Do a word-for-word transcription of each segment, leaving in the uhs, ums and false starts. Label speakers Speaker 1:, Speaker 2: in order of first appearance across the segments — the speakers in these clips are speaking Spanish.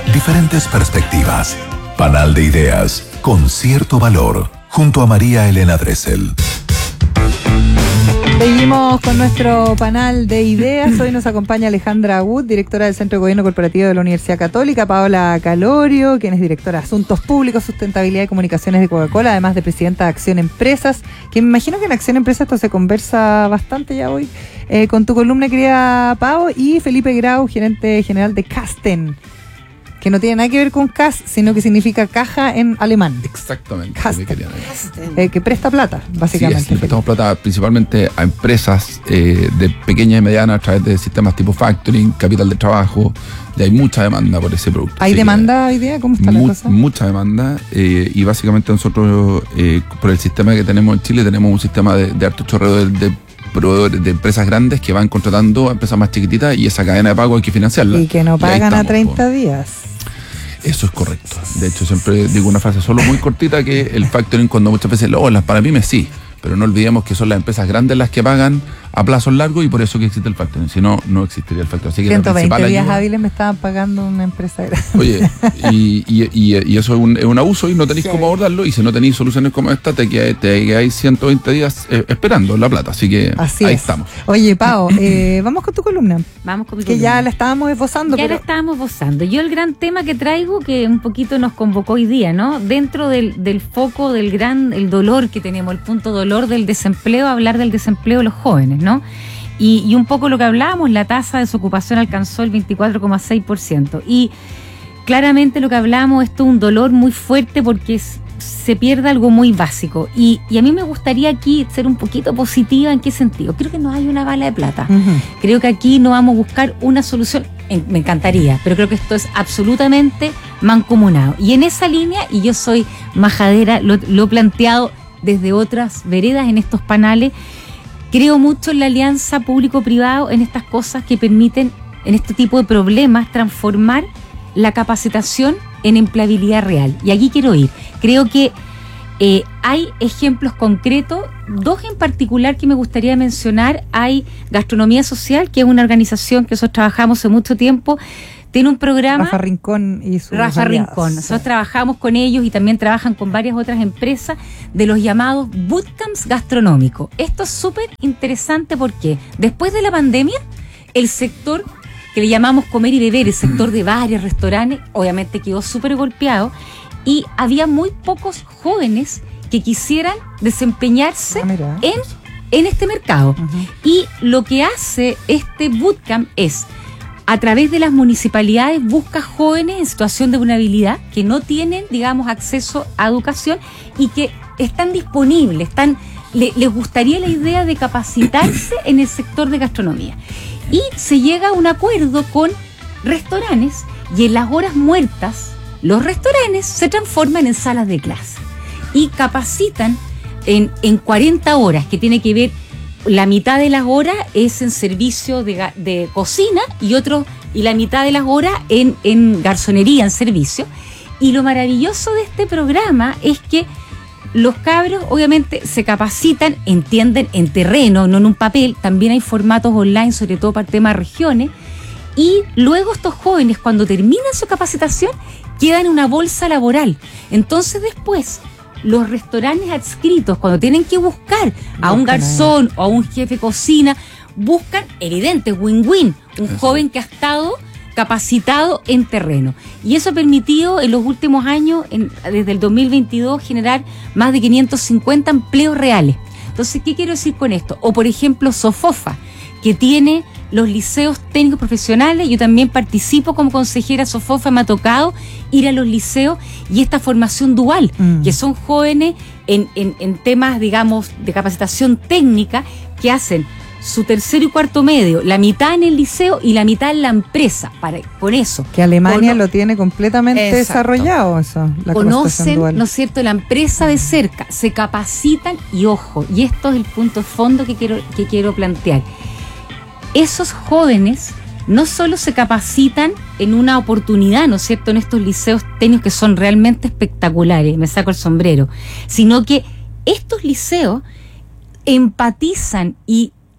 Speaker 1: diferentes perspectivas. Panal de ideas con cierto valor, junto a María Elena Dressel.
Speaker 2: Seguimos con nuestro panal de ideas. Hoy nos acompaña Alejandra Wood, directora del Centro de Gobierno Corporativo de la Universidad Católica, Paola Calorio, quien es directora de Asuntos Públicos, Sustentabilidad y Comunicaciones de Coca-Cola, además de presidenta de Acción Empresas, que me imagino que en Acción Empresas esto se conversa bastante ya hoy, eh, con tu columna, querida Pao, y Felipe Grau, gerente general de Kasten, que no tiene nada que ver con Kas, sino que significa caja en alemán.
Speaker 3: Exactamente.
Speaker 2: Eh, que presta plata, básicamente.
Speaker 3: Sí, prestamos plata principalmente a empresas eh, de pequeñas y medianas a través de sistemas tipo factoring, capital de trabajo, y hay mucha demanda por ese producto.
Speaker 2: ¿Hay Así demanda hoy día? ¿Cómo está mu- la cosa?
Speaker 3: Mucha demanda, eh, y básicamente nosotros, eh, por el sistema que tenemos en Chile, tenemos un sistema de, de harto chorreo de, de proveedores de empresas grandes que van contratando a empresas más chiquititas, y esa cadena de pago hay que financiarla.
Speaker 2: Y que no pagan estamos, a treinta po. días.
Speaker 3: Eso es correcto. De hecho, siempre digo una frase solo muy cortita, que el factoring, cuando muchas veces, oh, las para pymes sí, pero no olvidemos que son las empresas grandes las que pagan a plazos largos, y por eso que existe el factoring. Si no, no existiría el factoring. Así que
Speaker 2: ciento veinte días
Speaker 3: ayuda,
Speaker 2: hábiles me estaban pagando una empresa grande.
Speaker 3: Oye, y, y, y, y eso es un, es un abuso, y no tenéis sí. cómo abordarlo, y si no tenéis soluciones como esta, te quedáis ciento veinte días eh, esperando la plata. Así que Así ahí es. estamos.
Speaker 2: Oye, Pao, eh, vamos con tu columna.
Speaker 4: Vamos con mi
Speaker 2: que
Speaker 4: columna.
Speaker 2: ya la estábamos esbozando.
Speaker 4: Ya
Speaker 2: pero...
Speaker 4: la estábamos esbozando. Yo el gran tema que traigo, que un poquito nos convocó hoy día, ¿no? Dentro del, del foco del gran, el dolor que tenemos, el punto dolor del desempleo, hablar del desempleo de los jóvenes, ¿no? Y, y un poco lo que hablábamos, la tasa de desocupación alcanzó el veinticuatro coma seis por ciento. Y claramente lo que hablamos, esto es un dolor muy fuerte porque es, se pierde algo muy básico. Y, y a mí me gustaría aquí ser un poquito positiva. ¿En qué sentido? Creo que no hay una bala de plata. Uh-huh. Creo que aquí no vamos a buscar una solución. En, me encantaría, pero creo que esto es absolutamente mancomunado. Y en esa línea, y yo soy majadera, lo, lo he planteado desde otras veredas en estos panales, creo mucho en la alianza público-privado, en estas cosas que permiten, en este tipo de problemas, transformar la capacitación en empleabilidad real. Y aquí quiero ir. Creo que eh, hay ejemplos concretos, dos en particular que me gustaría mencionar. Hay Gastronomía Social, que es una organización que nosotros trabajamos hace mucho tiempo. Tiene un programa...
Speaker 2: Rafa Rincón y su
Speaker 4: Rafa Rincón. Nosotros sí. trabajamos con ellos y también trabajan con varias otras empresas de los llamados bootcamps gastronómicos. Esto es súper interesante porque después de la pandemia, el sector que le llamamos comer y beber, el sector de bares, restaurantes, obviamente quedó súper golpeado, y había muy pocos jóvenes que quisieran desempeñarse ah, en, en este mercado. Uh-huh. Y lo que hace este bootcamp es, a través de las municipalidades, busca jóvenes en situación de vulnerabilidad que no tienen, digamos, acceso a educación y que están disponibles, están, le, les gustaría la idea de capacitarse en el sector de gastronomía. Y se llega a un acuerdo con restaurantes, y en las horas muertas, los restaurantes se transforman en salas de clase y capacitan en, en cuarenta horas, que tiene que ver. La mitad de las horas es en servicio de, de cocina y otro y la mitad de las horas en, en garzonería, en servicio. Y lo maravilloso de este programa es que los cabros obviamente se capacitan, entienden en terreno, no en un papel. También hay formatos online, sobre todo para temas regiones. Y luego estos jóvenes, cuando terminan su capacitación, quedan en una bolsa laboral. Entonces después, los restaurantes adscritos, cuando tienen que buscar a un garzón o a un jefe de cocina, buscan, evidente, win-win, un eso. joven que ha estado capacitado en terreno. Y eso ha permitido en los últimos años, en, desde el dos mil veintidós, generar más de quinientos cincuenta empleos reales. Entonces, ¿qué quiero decir con esto? O, por ejemplo, Sofofa, que tiene los liceos técnicos profesionales. Yo también participo como consejera Sofofa, me ha tocado ir a los liceos, y esta formación dual, mm. que son jóvenes en, en, en temas, digamos, de capacitación técnica, que hacen su tercero y cuarto medio, la mitad en el liceo y la mitad en la empresa, para, con eso.
Speaker 2: Que Alemania Cono- lo tiene completamente Exacto. desarrollado, eso. La
Speaker 4: Conocen,
Speaker 2: dual.
Speaker 4: ¿no es cierto?, la empresa de cerca, se capacitan, y ojo, y esto es el punto de fondo que quiero, que quiero plantear. Esos jóvenes no solo se capacitan en una oportunidad, ¿no es cierto?, en estos liceos técnicos que son realmente espectaculares, me saco el sombrero, sino que estos liceos empatizan y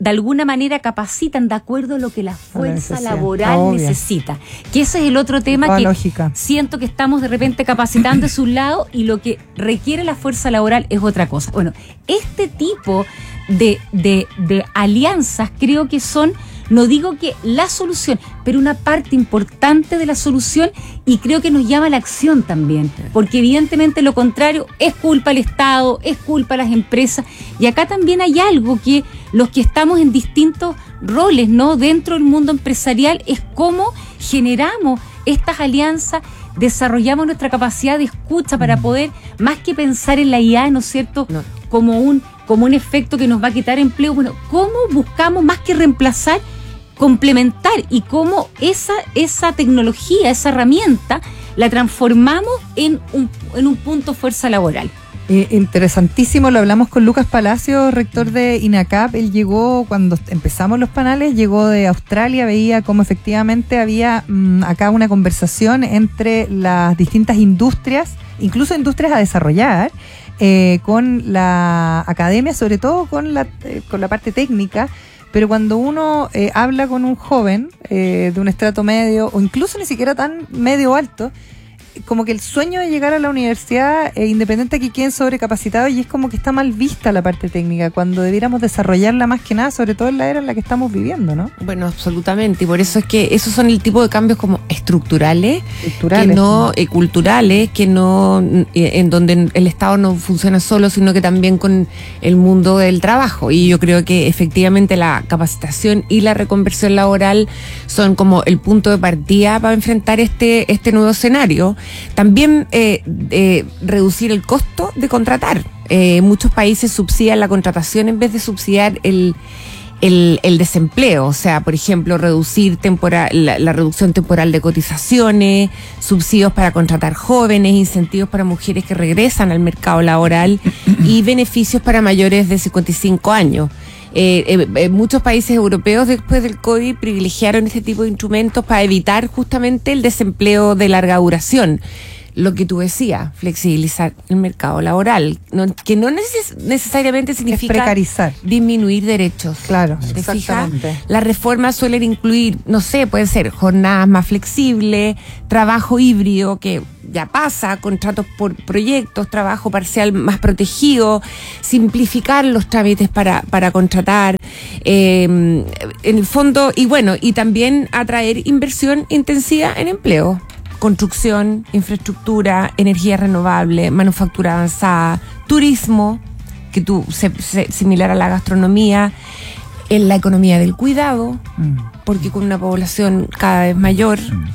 Speaker 4: de alguna manera capacitan de acuerdo a lo que la fuerza
Speaker 2: necesidad.
Speaker 4: laboral
Speaker 2: Obvio.
Speaker 4: necesita. Que ese es el otro tema
Speaker 2: Toda
Speaker 4: que
Speaker 2: lógica.
Speaker 4: siento que estamos de repente capacitando es un lado y lo que requiere la fuerza laboral es otra cosa. Bueno, este tipo de, de, de alianzas creo que son, no digo que la solución, pero una parte importante de la solución, y creo que nos llama a la acción también, porque evidentemente lo contrario es culpa al Estado, es culpa a las empresas, y acá también hay algo que los que estamos en distintos roles, ¿no?, dentro del mundo empresarial, es cómo generamos estas alianzas, desarrollamos nuestra capacidad de escucha para poder, más que pensar en la I A, ¿no es cierto?,
Speaker 5: No.
Speaker 4: como un como un efecto que nos va a quitar empleo. Bueno, ¿cómo buscamos más que reemplazar, complementar, y cómo esa, esa tecnología, esa herramienta, la transformamos en un, en un punto fuerza laboral?
Speaker 2: Eh, interesantísimo, lo hablamos con Lucas Palacio, rector de INACAP. Él llegó, cuando empezamos los panales, llegó de Australia, veía cómo efectivamente había mmm, acá una conversación entre las distintas industrias, incluso industrias a desarrollar, eh, con la academia, sobre todo con la, eh, con la parte técnica. Pero cuando uno eh, habla con un joven eh, de un estrato medio, o incluso ni siquiera tan medio alto, como que el sueño de llegar a la universidad, eh, independiente de que queden sobrecapacitados, y es como que está mal vista la parte técnica, cuando debiéramos desarrollarla más que nada, sobre todo en la era en la que estamos viviendo, ¿no?
Speaker 5: Bueno, absolutamente, y por eso es que esos son el tipo de cambios como estructurales,
Speaker 2: Culturales,
Speaker 5: que no,
Speaker 2: ¿no?
Speaker 5: eh, culturales, que no, eh, en donde el Estado no funciona solo, sino que también con el mundo del trabajo. Y yo creo que efectivamente la capacitación y la reconversión laboral son como el punto de partida para enfrentar este, este nuevo escenario. También eh, eh, reducir el costo de contratar. Eh, muchos países subsidian la contratación en vez de subsidiar el, el, el desempleo. O sea, por ejemplo, reducir temporal, la, la reducción temporal de cotizaciones, subsidios para contratar jóvenes, incentivos para mujeres que regresan al mercado laboral y beneficios para mayores de cincuenta y cinco años. Eh, eh, eh, muchos países europeos después del COVID privilegiaron este tipo de instrumentos para evitar justamente el desempleo de larga duración. Lo que tú decías, flexibilizar el mercado laboral, no, que no neces- necesariamente significa
Speaker 2: Es precarizar.
Speaker 5: disminuir derechos.
Speaker 2: Claro,
Speaker 5: ¿Te fijas?
Speaker 2: exactamente.
Speaker 5: Las reformas suelen incluir, no sé, pueden ser jornadas más flexibles, trabajo híbrido, que ya pasa, contratos por proyectos, trabajo parcial más protegido, simplificar los trámites para, para contratar, eh, en el fondo, y bueno, y también atraer inversión intensiva en empleo. Construcción, infraestructura, energía renovable, manufactura avanzada, turismo, que tú, se, se, similar a la gastronomía, en la economía del cuidado,
Speaker 2: Mm.
Speaker 5: porque con una población cada vez mayor,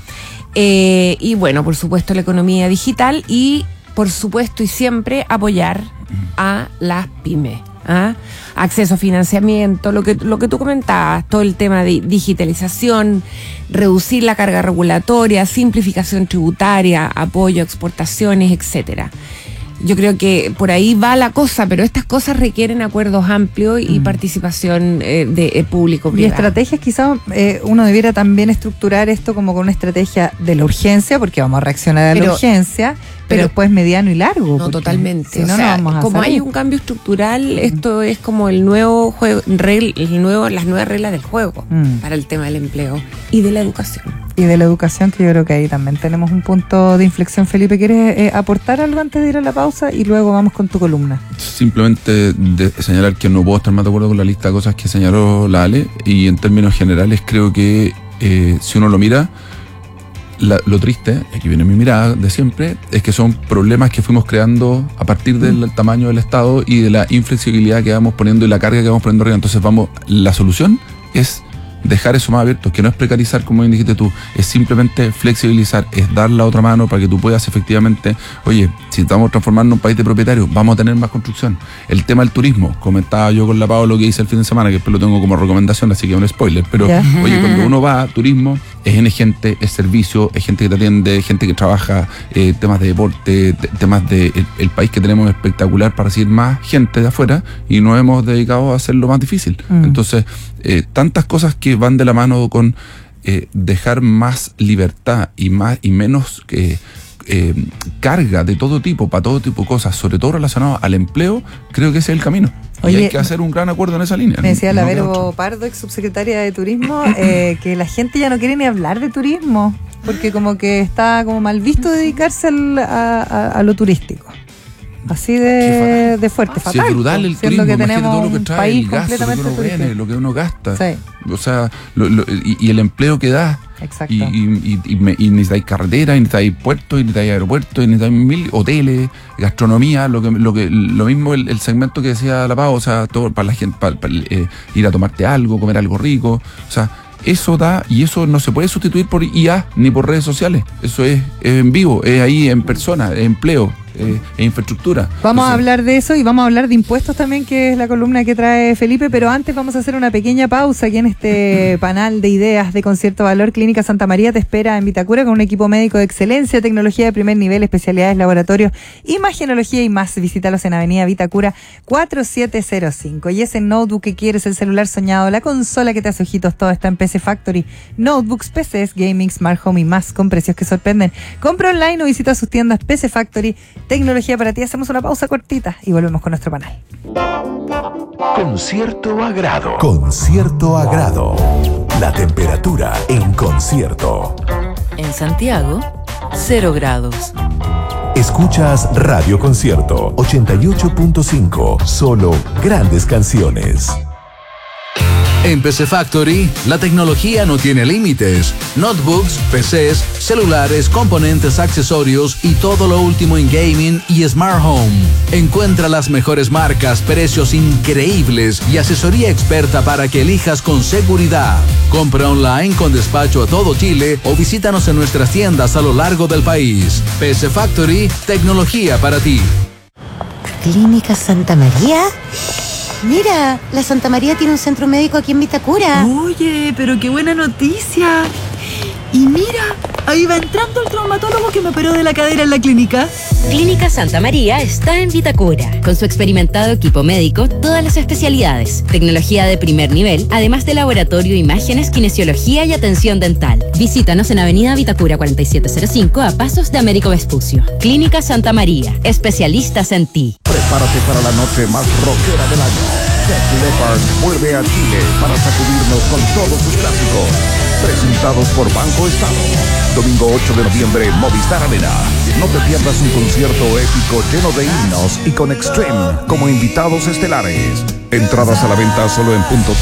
Speaker 5: eh, y bueno, por supuesto la economía digital, y por supuesto y siempre apoyar a las pymes. ¿Ah? Acceso a financiamiento, lo que, lo que tú comentabas, todo el tema de digitalización, reducir la carga regulatoria, simplificación tributaria, apoyo a exportaciones, etcétera. Yo creo que por ahí va la cosa, pero estas cosas requieren acuerdos amplios y
Speaker 2: Mm.
Speaker 5: participación eh, de eh,
Speaker 2: Y
Speaker 5: público-privada.
Speaker 2: estrategias, quizás eh, uno debiera también estructurar esto como con una estrategia de la urgencia, porque vamos a reaccionar a la
Speaker 5: Pero-
Speaker 2: urgencia, pero,
Speaker 5: pero-
Speaker 2: después mediano y largo.
Speaker 5: No,
Speaker 2: porque
Speaker 5: totalmente.
Speaker 2: Si no,
Speaker 5: O sea,
Speaker 2: no vamos a
Speaker 5: como
Speaker 2: salir.
Speaker 5: hay un cambio estructural, esto es como el nuevo juego, regl- el nuevo, las nuevas reglas del juego
Speaker 2: Mm.
Speaker 5: para el tema del empleo y de la educación.
Speaker 2: Y de la educación, que yo creo que ahí también tenemos un punto de inflexión. Felipe, ¿quieres eh, aportar algo antes de ir a la pausa? Y luego vamos con tu columna.
Speaker 3: Simplemente de señalar que no puedo estar más de acuerdo con la lista de cosas que señaló la Ale, y en términos generales creo que eh, si uno lo mira, la- lo triste, aquí viene mi mirada de siempre, es que son problemas que fuimos creando a partir del tamaño del Estado y de la inflexibilidad que vamos poniendo y la carga que vamos poniendo arriba. Entonces vamos, la solución es dejar eso más abierto, que no es precarizar, como bien dijiste tú, es simplemente flexibilizar, es dar la otra mano para que tú puedas efectivamente, oye, si estamos transformando un país de propietarios, vamos a tener más construcción. El tema del turismo, comentaba yo con la Pau lo que hice el fin de semana, que después lo tengo como recomendación, así que es un spoiler, pero
Speaker 2: Ya.
Speaker 3: oye, cuando uno va a turismo, es N gente, es servicio, es gente que te atiende, gente que trabaja, eh, temas de deporte, te- temas de el, el país que tenemos es espectacular para recibir más gente de afuera, y nos hemos dedicado a hacerlo más difícil.
Speaker 2: Mm.
Speaker 3: Entonces, eh, tantas cosas que van de la mano con eh, dejar más libertad y más y menos que eh, carga de todo tipo, para todo tipo de cosas, sobre todo relacionado al empleo, creo que ese es el camino. y
Speaker 2: Oye,
Speaker 3: hay que hacer un gran acuerdo en esa línea.
Speaker 2: Me decía la
Speaker 3: no queda otra.
Speaker 2: Vero Pardo, ex subsecretaria de Turismo, eh, que la gente ya no quiere ni hablar de turismo, porque como que está como mal visto dedicarse al, a, a, a lo turístico. Así de, de fuerte, fatal.
Speaker 3: Sí, es brutal el
Speaker 2: siendo
Speaker 3: turismo,
Speaker 2: que
Speaker 3: imagínate
Speaker 2: tenemos
Speaker 3: todo lo que
Speaker 2: un
Speaker 3: trae,
Speaker 2: país
Speaker 3: el gasto, lo que
Speaker 2: completamente
Speaker 3: uno
Speaker 2: turístico.
Speaker 3: viene, lo que uno gasta.
Speaker 2: Sí.
Speaker 3: O sea, lo, lo, y, y el empleo que da.
Speaker 2: Exacto.
Speaker 3: Y, y, y, y, me- y necesitáis carreteras, y necesitáis puertos, y necesitáis aeropuertos, y necesitáis mil hoteles, gastronomía, lo que lo que lo mismo el, el segmento que decía la Pau, o sea, todo para la gente, para, para, eh, ir a tomarte algo, comer algo rico, o sea, eso da, y eso no se puede sustituir por I A ni por redes sociales. Eso es, es en vivo, es ahí en persona, es empleo, eh, es infraestructura.
Speaker 2: Vamos a
Speaker 3: Entonces,
Speaker 2: hablar de eso y vamos a hablar de impuestos también, que es la columna que trae Felipe, pero antes vamos a hacer una pequeña pausa aquí en este panel de ideas de Concierto Valor. Clínica Santa María te espera en Vitacura con un equipo médico de excelencia, tecnología de primer nivel, especialidades, laboratorios, imagenología y más. Visítalos en Avenida Vitacura cuatro siete cero cinco. Y ese notebook que quieres, el celular soñado, la consola que te hace ojitos, todo está en P C Factory. Notebooks, P Cs, gaming, smart home y más, con precios que sorprenden. Compra online o visita sus tiendas. P C Factory, tecnología para ti. Hacemos una pausa cortita y volvemos con nuestro panel.
Speaker 1: Con cierto agrado. Con cierto agrado. La temperatura en concierto.
Speaker 6: En Santiago, cero grados.
Speaker 1: Escuchas Radio Concierto ochenta y ocho punto cinco. Solo grandes canciones.
Speaker 7: En P C Factory, la tecnología no tiene límites. Notebooks, P Cs, celulares, componentes, accesorios y todo lo último en gaming y smart home. Encuentra las mejores marcas, precios increíbles y asesoría experta para que elijas con seguridad. Compra online con despacho a todo Chile o visítanos en nuestras tiendas a lo largo del país. P C Factory, tecnología para ti.
Speaker 8: ¿Clínica Santa María? Mira, la Santa María tiene un centro médico aquí en Vitacura.
Speaker 6: Oye, pero qué buena noticia. Y mira, ahí va entrando el traumatólogo que me operó de la cadera en la clínica.
Speaker 9: Clínica Santa María está en Vitacura. Con su experimentado equipo médico, todas las especialidades, tecnología de primer nivel, además de laboratorio, imágenes, kinesiología y atención dental. Visítanos en Avenida Vitacura cuarenta y siete cero cinco a pasos de Américo Vespucio. Clínica Santa María, especialistas en ti.
Speaker 10: Prepárate para la noche más rockera del año. Def Leppard vuelve a Chile para sacudirnos con todos sus clásicos. Presentados por Banco Estado. Domingo ocho de noviembre, Movistar Arena. No te pierdas un concierto épico lleno de himnos y con Extreme como invitados estelares. Entradas a la venta solo en punto